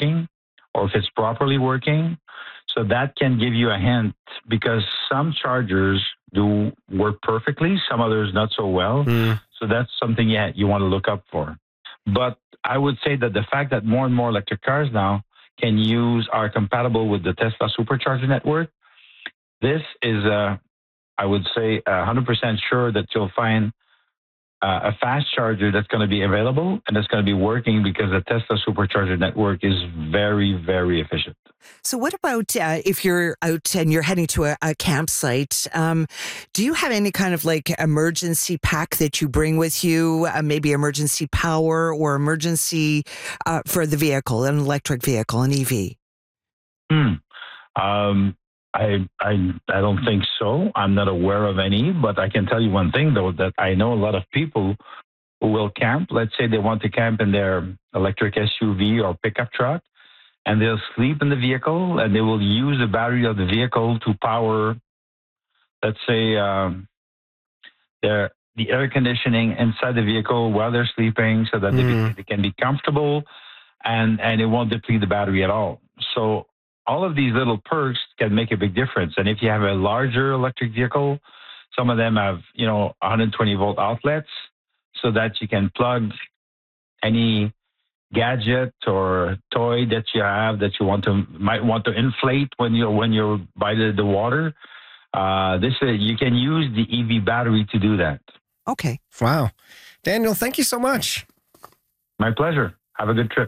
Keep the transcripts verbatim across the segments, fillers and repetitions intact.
working or if it's properly working. So that can give you a hint, because some chargers do work perfectly, some others not so well. Mm. So that's something yeah, you want to look up for. But I would say that the fact that more and more electric cars now can use, are compatible with the Tesla supercharger network, this is, uh, I would say, one hundred percent sure that you'll find uh, a fast charger that's going to be available and that's going to be working, because the Tesla supercharger network is very, very efficient. So what about uh, if you're out and you're heading to a, a campsite? Um, do you have any kind of like emergency pack that you bring with you? Uh, maybe emergency power or emergency uh, for the vehicle, an electric vehicle, an E V? Hmm. Um, I, I, I don't think so. I'm not aware of any, but I can tell you one thing, though, that I know a lot of people who will camp. Let's say they want to camp in their electric S U V or pickup truck, and they'll sleep in the vehicle, and they will use the battery of the vehicle to power, let's say, um, their, the air conditioning inside the vehicle while they're sleeping, so that mm. they, they can be comfortable, and, and it won't deplete the battery at all. So all of these little perks can make a big difference. And if you have a larger electric vehicle, some of them have, you know, one hundred twenty volt outlets, so that you can plug any gadget or toy that you have that you want to might want to inflate when you're when you're by the, the water. Uh, this uh, you can use the E V battery to do that. Okay. Wow, Daniel, thank you so much. My pleasure. Have a good trip.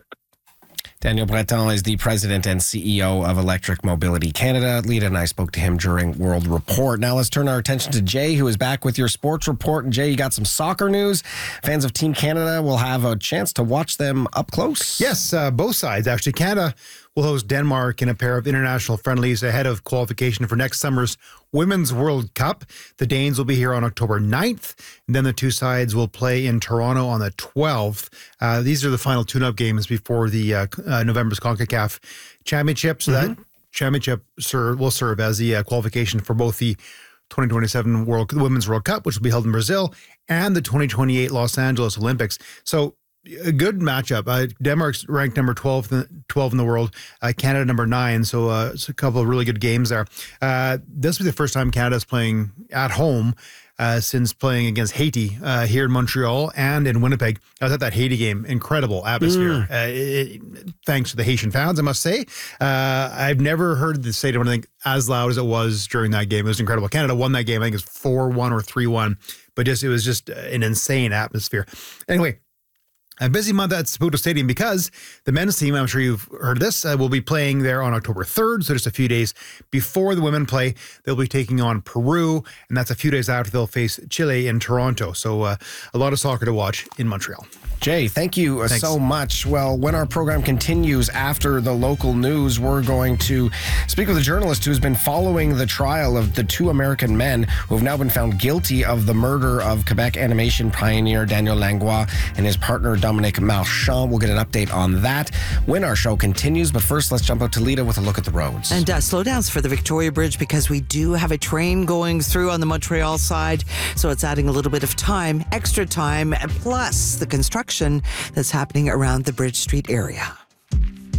Daniel Breton is the president and C E O of Electric Mobility Canada. Lita and I spoke to him during World Report. Now let's turn our attention to Jay, who is back with your sports report. And Jay, you got some soccer news. Fans of Team Canada will have a chance to watch them up close. Yes, uh, both sides, actually. Canada will host Denmark in a pair of international friendlies ahead of qualification for next summer's Women's World Cup. The Danes will be here on October ninth, and then the two sides will play in Toronto on the twelfth. Uh, these are the final tune-up games before the uh, uh, November's CONCACAF Championship. So mm-hmm. that championship serve, will serve as the uh, qualification for both the twenty twenty-seven World Women's World Cup, which will be held in Brazil, and the twenty twenty-eight Los Angeles Olympics. So a good matchup. Uh, Denmark's ranked number twelve, twelve in the world. Uh, Canada number nine. So uh, it's a couple of really good games there. Uh, this will be the first time Canada's playing at home uh, since playing against Haiti uh, here in Montreal and in Winnipeg. I was at that Haiti game. Incredible atmosphere. Mm. Uh, it, thanks to the Haitian fans, I must say. Uh, I've never heard the stadium anything as loud as it was during that game. It was incredible. Canada won that game. I think it was four one or three one. But just it was just an insane atmosphere. Anyway, a busy month at Saputo Stadium because the men's team, I'm sure you've heard of this, uh, will be playing there on October third, so just a few days before the women play. They'll be taking on Peru, and that's a few days after they'll face Chile in Toronto. So uh, a lot of soccer to watch in Montreal. Jay, thank you uh, so much. Well, when our program continues after the local news, we're going to speak with a journalist who's been following the trial of the two American men who have now been found guilty of the murder of Quebec animation pioneer Daniel Langlois and his partner Dominique Marchand. We'll get an update on that when our show continues. But first, let's jump out to Lita with a look at the roads. And uh, slowdowns for the Victoria Bridge because we do have a train going through on the Montreal side. So it's adding a little bit of time, extra time, plus the construction that's happening around the Bridge Street area.